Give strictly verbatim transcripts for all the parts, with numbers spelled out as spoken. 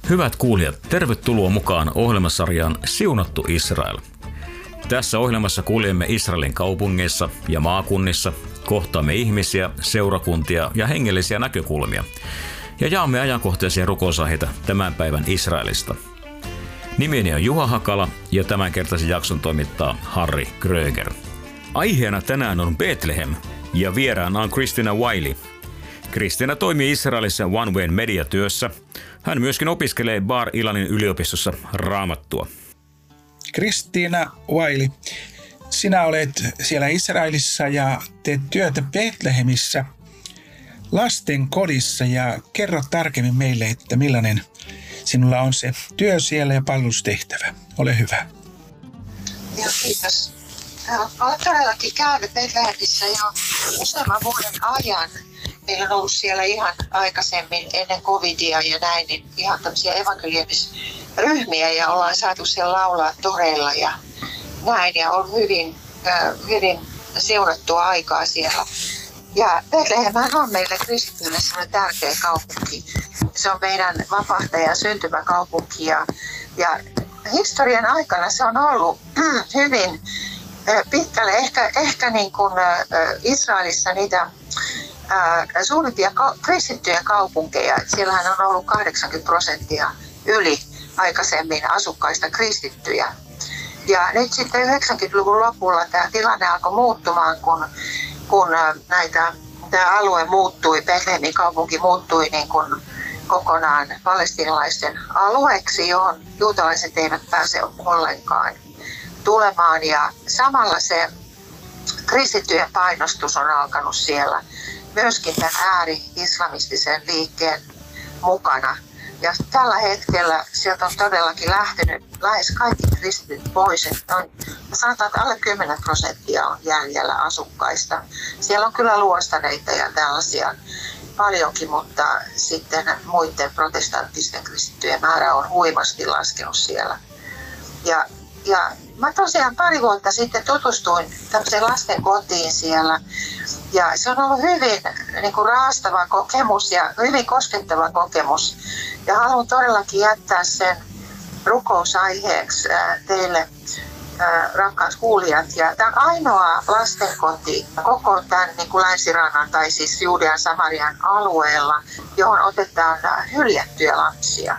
Hyvät kuulijat, tervetuloa mukaan ohjelmasarjaan Siunattu Israel. Tässä ohjelmassa kuljemme Israelin kaupungeissa ja maakunnissa, kohtaamme ihmisiä, seurakuntia ja hengellisiä näkökulmia ja jaamme ajankohtaisia rukousaiheita tämän päivän Israelista. Nimeni on Juha Hakala ja tämänkertaisen jakson toimittaa Harri Kröger. Aiheena tänään on Bethlehem ja vieraana on Christina Wiley. Christina toimii Israelissa One Way mediatyössä. Hän myöskin opiskelee Bar Ilanin yliopistossa raamattua. Christina Wiley, sinä olet siellä Israelissa ja teet työtä Bethlehemissä lasten kodissa ja kerro tarkemmin meille, että millainen sinulla on se työ siellä ja palvelustehtävä. Ole hyvä. Joo, kiitos. Olen todellakin käynyt Bethlehemissä jo useamman vuoden ajan. Meillä on ollut siellä ihan aikaisemmin ennen covidia ja näin, niin ihan tämmöisiä evankeliumisryhmiä ja ollaan saatu siellä laulaa toreilla ja näin ja on hyvin, äh, hyvin siunattua aikaa siellä. Ja Bethlehem on meille kristityille sellainen tärkeä kaupunki. Se on meidän vapahtajan syntymäkaupunki ja, ja historian aikana se on ollut hyvin äh, pitkälle ehkä, ehkä niin kuin äh, Israelissa niitä Ää, suurimpia ka- kristittyjä kaupunkeja. Siellähän on ollut kahdeksankymmentä prosenttia yli aikaisemmin asukkaista kristittyjä. Ja nyt sitten yhdeksänkymmentäluvun lopulla tämä tilanne alkoi muuttumaan, kun, kun näitä, tämä alue muuttui, Bethlehemin kaupunki muuttui niin kuin kokonaan palestiinalaisten alueeksi, johon juutalaiset eivät pääse ollenkaan tulemaan. Ja samalla se kristittyjen painostus on alkanut siellä. Myöskin tämän ääri-islamistisen liikkeen mukana. Ja tällä hetkellä sieltä on todellakin lähtenyt lähes kaikki kristityt pois. On, sanotaan, että alle kymmenen prosenttia on jäljellä asukkaista. Siellä on kyllä luostareita ja tällaisia paljonkin, mutta sitten muiden protestanttisten kristittyjen määrä on huimasti laskenut siellä. Ja, ja mä tosiaan pari vuotta sitten tutustuin tämmöiseen lasten kotiin siellä. Ja se on ollut hyvin niin kuin raastava kokemus ja hyvin koskettava kokemus. Ja haluan todellakin jättää sen rukousaiheeksi teille, rakkaat kuulijat. Ja tämä on ainoa lastenkoti koko tämän niin kuin Länsirannan tai siis Juudean Samarian alueella, johon otetaan hyljättyjä lapsia.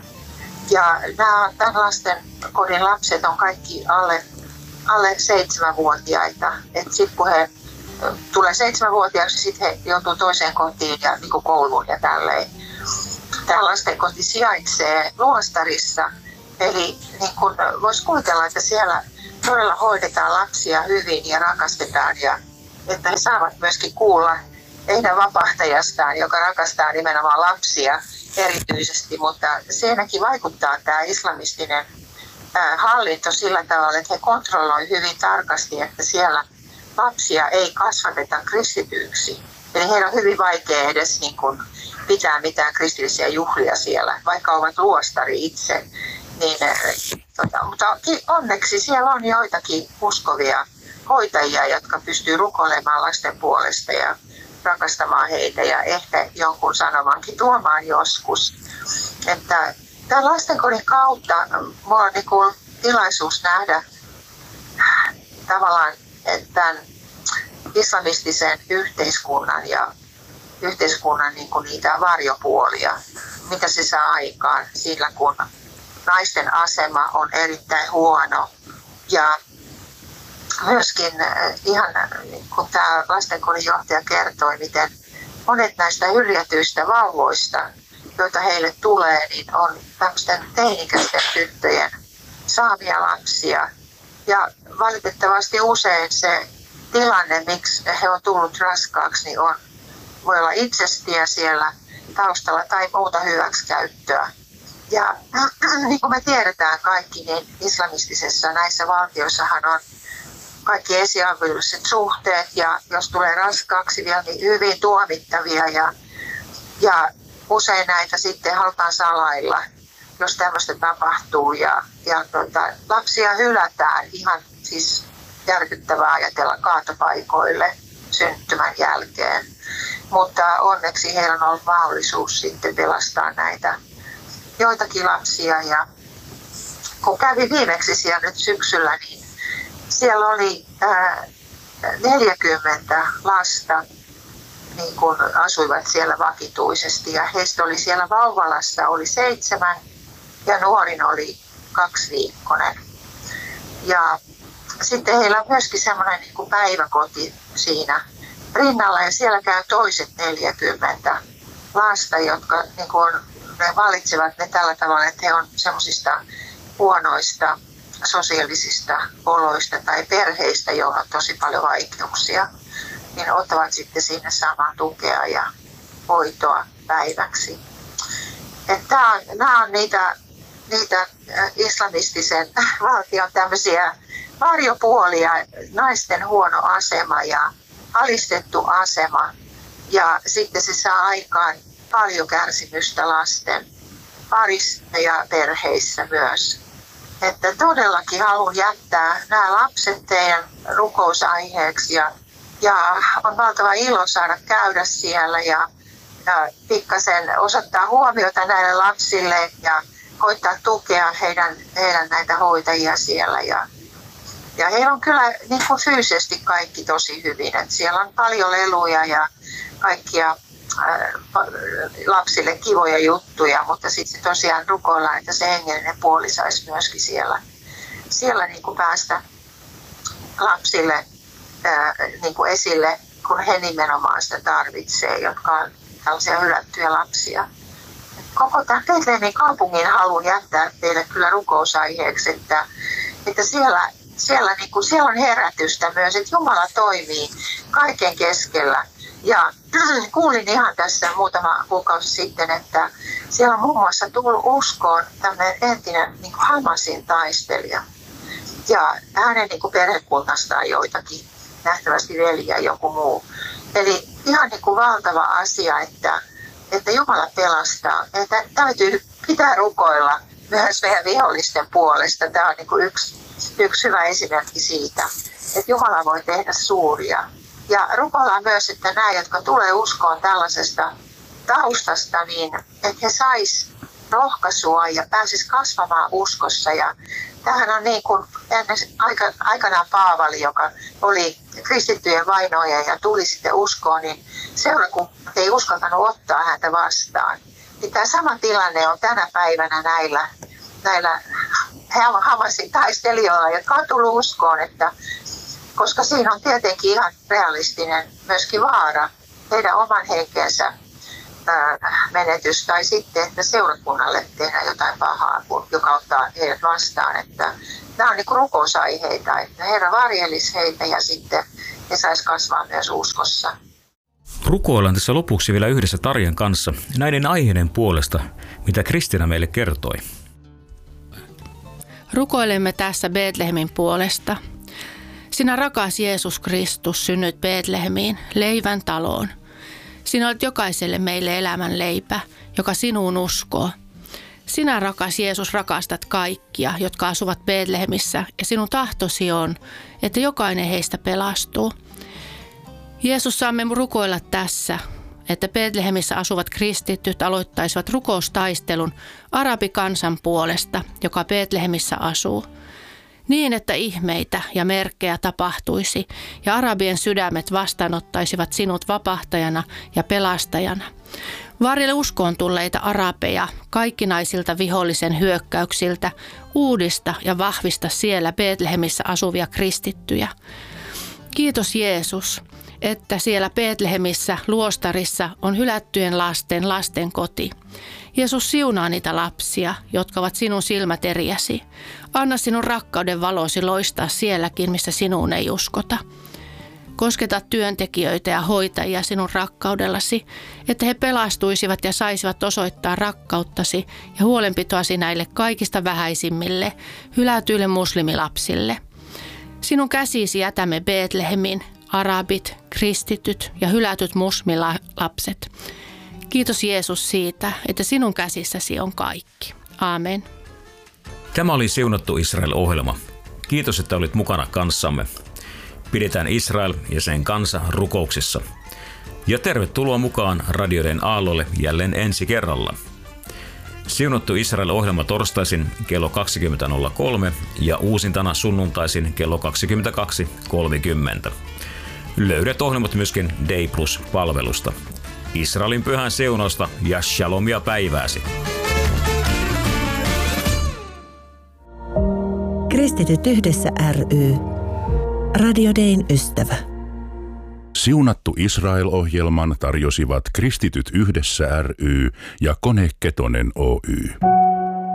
Ja nämä tämän lastenkodin lapset on kaikki alle, alle seitsemänvuotiaita. Että sitten kun he tulee seitsemänvuotiaaksi, sitten he joutuu toiseen kotiin ja niin kuin kouluun ja tälleen. Tämä lastenkoti sijaitsee luostarissa, eli niin kuin voisi kuvitella, että siellä todella hoidetaan lapsia hyvin ja rakastetaan, ja että he saavat myöskin kuulla heidän vapahtajastaan, joka rakastaa nimenomaan lapsia erityisesti, mutta siinäkin vaikuttaa tämä islamistinen hallinto sillä tavalla, että he kontrolloivat hyvin tarkasti, että siellä lapsia ei kasvateta kristityiksi. Eli heillä on hyvin vaikea edes niin kuin pitää mitään kristillisiä juhlia siellä, vaikka ovat luostari itse. Niin, tota, mutta onneksi siellä on joitakin uskovia hoitajia, jotka pystyy rukoilemaan lasten puolesta ja rakastamaan heitä ja ehkä jonkun sanomankin tuomaan joskus. Että tämän lastenkodin kautta minulla on niin kuin tilaisuus nähdä tavallaan tämän islamistisen yhteiskunnan ja yhteiskunnan niin kuin niitä varjopuolia, mitä se saa aikaan sillä, kun naisten asema on erittäin huono. Ja myöskin ihan niin kuin tämä lastenkodin johtaja kertoi, miten monet näistä hyljätyistä vauvoista, joita heille tulee, niin on tämmöisten teinikäisten tyttöjen saamia lapsia. Ja valitettavasti usein se tilanne, miksi he on tullut raskaaksi, niin on, voi olla itsestiä siellä taustalla tai muuta hyväksikäyttöä. Ja niin kuin me tiedetään kaikki, niin islamistisessa näissä valtioissahan on kaikki esiaviolliset suhteet ja jos tulee raskaaksi vielä, niin hyvin tuomittavia ja, ja usein näitä sitten halutaan salailla, jos tämmöistä tapahtuu ja, ja tota, lapsia hylätään ihan siis järkyttävää ajatella kaatopaikoille syntymän jälkeen. Mutta onneksi heillä on ollut mahdollisuus sitten pelastaa näitä joitakin lapsia ja kun kävin viimeksi siellä nyt syksyllä, niin siellä oli ää, neljäkymmentä lasta, niin kun asuivat siellä vakituisesti ja heistä oli siellä vauvalassa oli seitsemän ja nuorin oli kaksiviikkoinen. Ja sitten heillä on myöskin semmoinen niin kuin päiväkoti siinä rinnalla ja siellä käy toiset neljäkymmentä lasta, jotka niin kuin, ne valitsevat ne tällä tavalla, että he on semmoisista huonoista sosiaalisista oloista tai perheistä, joilla on tosi paljon vaikeuksia, niin ottavat sitten sinne saamaan tukea ja hoitoa päiväksi. Nämä on, nämä on niitä, niitä islamistisen valtion tämmöisiä varjopuolia, naisten huono asema ja alistettu asema. Ja sitten se saa aikaan paljon kärsimystä lasten parissa ja perheissä myös. Että todellakin haluan jättää nämä lapset teidän rukousaiheeksi ja, ja on valtava ilo saada käydä siellä ja, ja pikkasen osoittaa huomiota näille lapsille ja koittaa tukea heidän, heidän näitä hoitajia siellä. Ja, ja heillä on kyllä niin kuin fyysisesti kaikki tosi hyvin. Että siellä on paljon leluja ja kaikkia ää, lapsille kivoja juttuja, mutta sitten tosiaan rukoillaan, että se hengellinen puoli saisi myöskin siellä, siellä niin kuin päästä lapsille ää, niin kuin esille, kun he nimenomaan sitä tarvitsee, jotka on tällaisia hylättyjä lapsia. Koko tämän Betlehemin kaupungin haluan jättää teille kyllä rukousaiheeksi, että, että siellä, siellä, niin kuin, siellä on herätystä myös, että Jumala toimii kaiken keskellä. Ja kuulin ihan tässä muutama kuukausi sitten, että siellä on muun muassa tullut uskoon tämmöinen entinen niin kuin Hamasin taistelija. Ja hänen niin kuin perhekunnastaan joitakin, nähtävästi veliä joku muu. Eli ihan niin kuin valtava asia, että, että Jumala pelastaa. Että täytyy pitää rukoilla myös meidän vihollisten puolesta. Tämä on niin kuin yksi, yksi hyvä esimerkki siitä, että Jumala voi tehdä suuria. Ja rukoillaan myös, että nämä, jotka tulee uskoon tällaisesta taustasta, niin että he sais rohkaisua ja pääsis kasvamaan uskossa. Ja tämähän on niin kuin ennen aika, aikanaan Paavali, joka oli kristittyjen vainoja ja tuli sitten uskoon, niin seurakunnat ei uskaltanut ottaa häntä vastaan. Niin tämä sama tilanne on tänä päivänä näillä, näillä Hamasin taistelijoilla, jotka on tullut uskoon, että koska siinä on tietenkin ihan realistinen myöskin vaara heidän oman henkensä menetys tai sitten, että seurakunnalle tehdään jotain pahaa, joka ottaa heidät vastaan. Että nämä on niin kuin rukousaiheita, että Herra varjelisi heitä ja sitten he saisi kasvaa myös uskossa. Rukoillaan tässä lopuksi vielä yhdessä Tarjan kanssa näiden aiheiden puolesta, mitä Kristiina meille kertoi. Rukoilemme tässä Betlehemin puolesta. Sinä rakas Jeesus Kristus synnyit Betlehemiin, leivän taloon. Sinä olet jokaiselle meille elämän leipä, joka sinuun uskoo. Sinä rakas Jeesus rakastat kaikkia, jotka asuvat Betlehemissä, ja sinun tahtosi on, että jokainen heistä pelastuu. Jeesus, saamme rukoilla tässä, että Betlehemissä asuvat kristityt aloittaisivat rukoustaistelun arabikansan puolesta, joka Betlehemissä asuu. Niin, että ihmeitä ja merkkejä tapahtuisi ja arabien sydämet vastaanottaisivat sinut vapahtajana ja pelastajana. Varjele uskoon tulleita arabeja kaikkinaisilta vihollisen hyökkäyksiltä, uudista ja vahvista siellä Betlehemissä asuvia kristittyjä. Kiitos Jeesus, että siellä Betlehemissä luostarissa on hylättyjen lasten lasten koti. Jeesus, siunaa niitä lapsia, jotka ovat sinun silmäteriäsi. Anna sinun rakkauden valosi loistaa sielläkin, missä sinuun ei uskota. Kosketa työntekijöitä ja hoitajia sinun rakkaudellasi, että he pelastuisivat ja saisivat osoittaa rakkauttasi ja huolenpitoasi näille kaikista vähäisimmille, hylätyille muslimilapsille. Sinun käsisi jätämme Betlehemin, arabit, kristityt ja hylätyt muslimilapset. Kiitos Jeesus siitä, että sinun käsissäsi on kaikki. Aamen. Tämä oli Siunattu Israel-ohjelma. Kiitos, että olit mukana kanssamme. Pidetään Israel ja sen kansa rukouksissa. Ja tervetuloa mukaan radioiden aallolle jälleen ensi kerralla. Siunattu Israel-ohjelma torstaisin kello kaksikymmentä nolla kolme ja uusintana sunnuntaisin kello kaksikymmentäkaksi kolmekymmentä. Löydät ohjelmat myöskin Day Plus-palvelusta. Israelin pyhän siunausta ja shalomia päivääsi. Kristityt yhdessä ry. Radio Dayn ystävä. Siunattu Israel-ohjelman tarjosivat Kristityt yhdessä ry ja Kone Ketonen Oy.